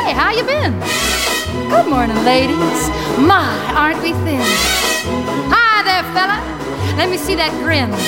Hey, how you been? Good morning, ladies. My, aren't we thin? Hi there, fella. Let me see that grin.